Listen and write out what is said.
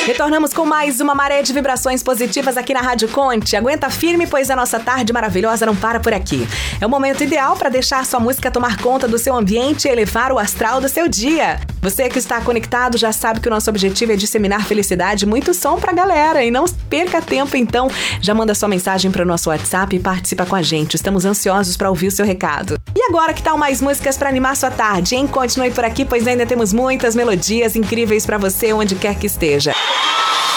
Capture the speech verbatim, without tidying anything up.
Retornamos com mais uma maré de vibrações positivas aqui na Rádio Conte. Aguenta firme, pois a nossa tarde maravilhosa não para por aqui. É o momento ideal para deixar sua música tomar conta do seu ambiente e elevar o astral do seu dia. Você que está conectado já sabe que o nosso objetivo é disseminar felicidade e muito som pra galera. E não perca tempo, então. Já manda sua mensagem para o nosso WhatsApp e participa com a gente. Estamos ansiosos para ouvir o seu recado. E agora, que tal mais músicas para animar sua tarde, hein? Continue por aqui, pois ainda temos muitas melodias incríveis para você onde quer que esteja.